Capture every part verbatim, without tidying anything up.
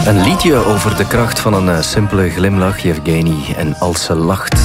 Een liedje over de kracht van een uh, simpele glimlach, Yevgeny, en als ze lacht.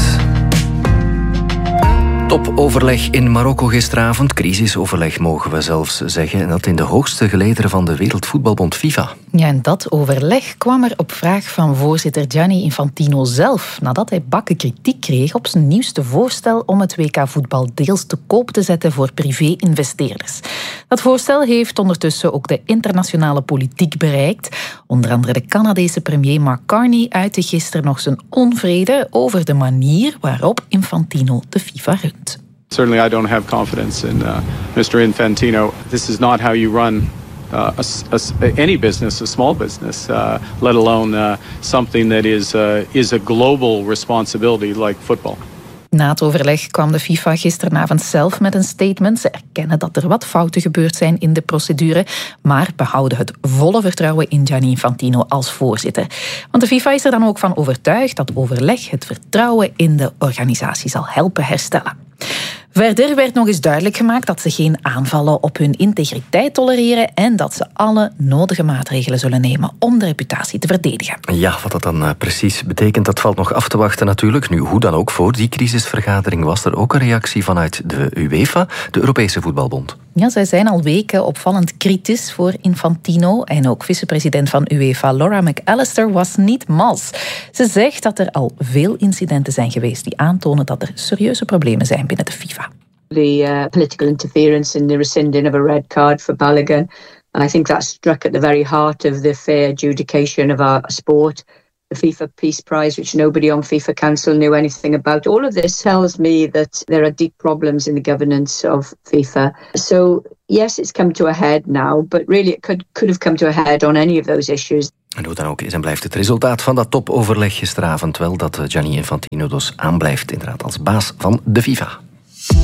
Topoverleg in Marokko gisteravond. Crisisoverleg mogen we zelfs zeggen. En dat in de hoogste gelederen van de Wereldvoetbalbond FIFA. Ja, en dat overleg kwam er op vraag van voorzitter Gianni Infantino zelf. Nadat hij bakken kritiek kreeg op zijn nieuwste voorstel om het W K-voetbal deels te koop te zetten voor privé-investeerders. Dat voorstel heeft ondertussen ook de internationale politiek bereikt. Onder andere de Canadese premier Mark Carney uitte gisteren nog zijn onvrede over de manier waarop Infantino de FIFA runt. Certainly I don't have confidence in uh, Mister Infantino. This is not how you run uh, a, a, any business, a small business, uh, let alone uh, something that is, uh, is a global responsibility like football. Na het overleg kwam de FIFA gisteravond zelf met een statement. Ze erkennen dat er wat fouten gebeurd zijn in de procedure, maar behouden het volle vertrouwen in Gianni Infantino als voorzitter. Want de FIFA is er dan ook van overtuigd dat overleg het vertrouwen in de organisatie zal helpen herstellen. Verder werd nog eens duidelijk gemaakt dat ze geen aanvallen op hun integriteit tolereren en dat ze alle nodige maatregelen zullen nemen om de reputatie te verdedigen. Ja, wat dat dan uh, precies betekent, dat valt nog af te wachten natuurlijk. Nu, hoe dan ook, voor die crisisvergadering was er ook een reactie vanuit de UEFA, de Europese Voetbalbond. Ja, zij zijn al weken opvallend kritisch voor Infantino en ook vicepresident van UEFA Laura McAllister was niet mals. Ze zegt dat er al veel incidenten zijn geweest die aantonen dat er serieuze problemen zijn binnen de FIFA. The uh, political interference in the rescinding of a red card for Balogun. And I think that struck at the very heart of the fair adjudication of our sport. The FIFA Peace Prize, which nobody on FIFA Council knew anything about. All of this tells me that there are deep problems in the governance of FIFA. So, yes, it's come to a head now, but really it could, could have come to a head on any of those issues. En hoe dan ook is en blijft het resultaat van dat topoverleg gisteravond wel dat Gianni Infantino dus aanblijft inderdaad als baas van de FIFA.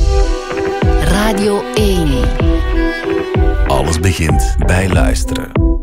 Radio één. Alles begint bij luisteren.